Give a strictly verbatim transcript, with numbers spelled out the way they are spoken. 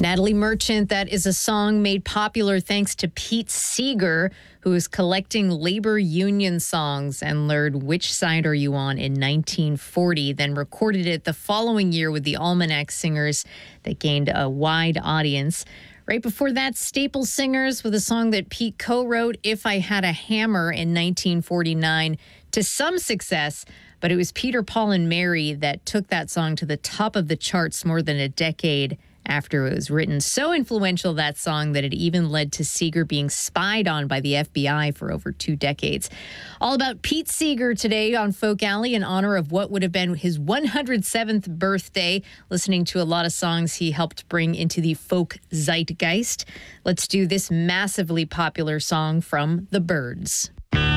Natalie Merchant, that is a song made popular thanks to Pete Seeger, who was collecting labor union songs and learned Which Side Are You On in nineteen forty, then recorded it the following year with the Almanac Singers that gained a wide audience. Right before that, Staple Singers with a song that Pete co-wrote, If I Had a Hammer, in nineteen forty-nine, to some success. But it was Peter, Paul, and Mary that took that song to the top of the charts more than a decade after it was written. So influential, that song, that it even led to Seeger being spied on by the F B I for over two decades. All about Pete Seeger today on Folk Alley in honor of what would have been his one hundred seventh birthday, listening to a lot of songs he helped bring into the folk zeitgeist. Let's do this massively popular song from The Byrds.